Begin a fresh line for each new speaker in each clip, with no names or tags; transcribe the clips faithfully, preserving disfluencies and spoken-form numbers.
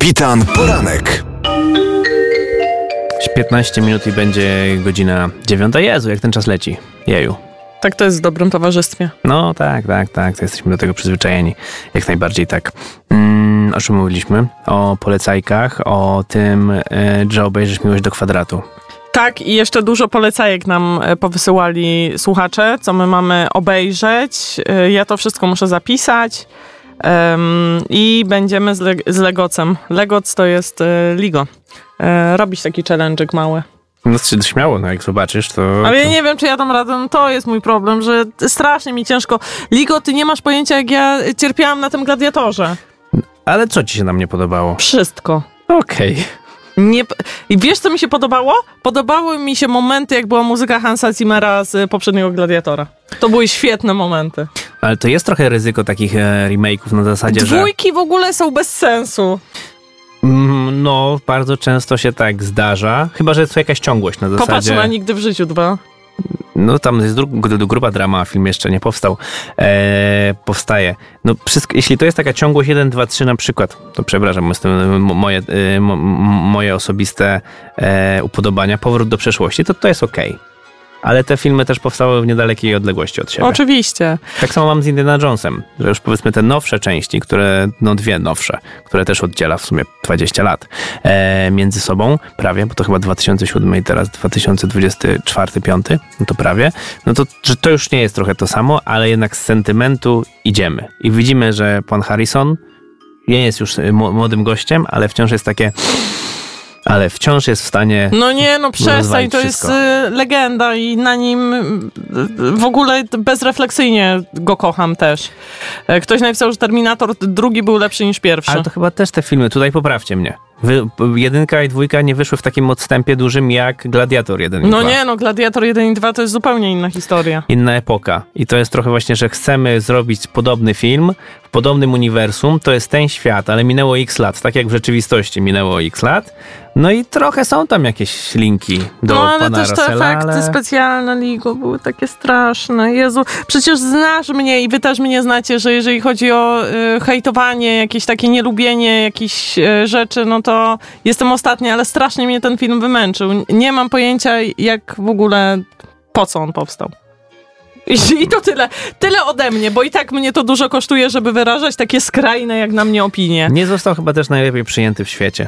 Kapitan Poranek.
piętnaście minut i będzie godzina dziewiąta. Jezu, jak ten czas leci. Jeju.
Tak to jest w dobrym towarzystwie.
No tak, tak, tak. To jesteśmy do tego przyzwyczajeni. Jak najbardziej tak. Mm, o czym mówiliśmy? O polecajkach, o tym, e, że obejrzysz Miłość do kwadratu.
Tak, i jeszcze dużo polecajek nam powysyłali słuchacze, co my mamy obejrzeć. Ja to wszystko muszę zapisać. Um, I będziemy z, Le- z Legocem. Legoc to jest y, Ligo. Y, robić taki challenge'ik mały.
No śmiało, no jak zobaczysz, to...
Ale ja
to...
nie wiem, czy ja dam radę. No to jest mój problem, że strasznie mi ciężko. Ligo, ty nie masz pojęcia, jak ja cierpiałam na tym Gladiatorze.
Ale co ci się tam nie podobało?
Wszystko.
Okej. Okay.
Nie, I wiesz, co mi się podobało? Podobały mi się momenty, jak była muzyka Hansa Zimmera z poprzedniego Gladiatora. To były świetne momenty.
Ale to jest trochę ryzyko takich e, remake'ów na zasadzie,
Dwójki
że...
Dwójki w ogóle są bez sensu.
Mm, no, bardzo często się tak zdarza. Chyba, że jest to jakaś ciągłość na zasadzie...
Popatrz na Nigdy w życiu dwa.
No tam jest dru- gruba drama, a film jeszcze nie powstał. Eee, powstaje. No wszystko, jeśli to jest taka ciągłość jeden, dwa, trzy na przykład, to przepraszam, jest to moje, e, mo, moje osobiste e, upodobania, Powrót do przeszłości, to to jest okej. Okay. Ale te filmy też powstały w niedalekiej odległości od siebie.
Oczywiście.
Tak samo mam z Indiana Jonesem, że już powiedzmy te nowsze części, które, no dwie nowsze, które też oddziela w sumie dwadzieścia lat e, między sobą, prawie, bo to chyba dwa tysiące siódmy i teraz dwa tysiące dwudziesty czwarty, piąty, no to prawie, no to, że to już nie jest trochę to samo, ale jednak z sentymentu idziemy. I widzimy, że pan Harrison nie jest już młodym gościem, ale wciąż jest takie... Ale wciąż jest w stanie...
No nie, no przestań, to
wszystko.
jest y, legenda i na nim y, w ogóle bezrefleksyjnie go kocham też. Y, ktoś napisał, że Terminator drugi był lepszy niż pierwszy.
Ale to chyba też te filmy, tutaj poprawcie mnie. Wy, jedynka i dwójka nie wyszły w takim odstępie dużym jak Gladiator jeden i
No
dwa.
nie, no Gladiator jeden i dwa to jest zupełnie inna historia.
Inna epoka. I to jest trochę właśnie, że chcemy zrobić podobny film w podobnym uniwersum. To jest ten świat, ale minęło x lat. Tak jak w rzeczywistości minęło x lat. No i trochę są tam jakieś linki do
no, ale
pana
też
Russella,
te efekty
ale...
specjalne Ligo były takie straszne. Jezu, przecież znasz mnie i wy też mnie znacie, że jeżeli chodzi o y, hejtowanie, jakieś takie nielubienie jakichś y, rzeczy, no to jestem ostatnia, ale strasznie mnie ten film wymęczył. Nie mam pojęcia, jak w ogóle, po co on powstał. I, I to tyle. Tyle ode mnie, bo i tak mnie to dużo kosztuje, żeby wyrażać takie skrajne, jak na mnie, opinie.
Nie został chyba też najlepiej przyjęty w świecie.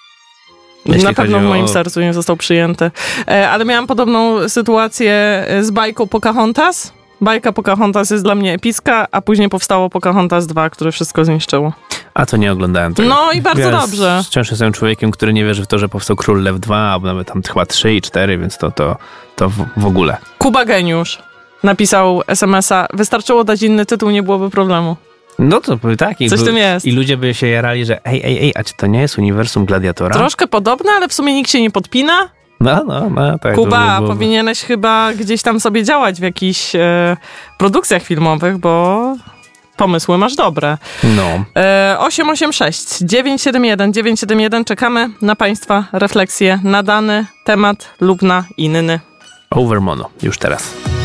Jeśli na pewno w moim
o...
sercu nie został przyjęty. E, ale miałam podobną sytuację z bajką Pocahontas. Bajka Pocahontas jest dla mnie epicka, a później powstało Pocahontas dwa, które wszystko zniszczyło.
A to nie oglądałem tego.
No i bardzo
ja
dobrze.
Wciąż jestem człowiekiem, który nie wierzy w to, że powstał Król Lew dwa, albo nawet tam chyba trzy i cztery, więc to, to, to w, w ogóle.
Kuba Geniusz napisał es em es a. Wystarczyło dać inny tytuł, nie byłoby problemu.
No to tak. I,
Coś w tym jest.
I ludzie by się jarali, że ej, ej, ej, a czy to nie jest uniwersum Gladiatora?
Troszkę podobne, ale w sumie nikt się nie podpina.
No, no, no. Tak,
Kuba,
to by było...
powinieneś chyba gdzieś tam sobie działać w jakichś e, produkcjach filmowych, bo pomysły masz dobre.
No.
E, osiem osiem sześć dziewięć siedem jeden dziewięć siedem jeden. Czekamy na Państwa refleksje na dany temat lub na inny.
Overmono. Już teraz.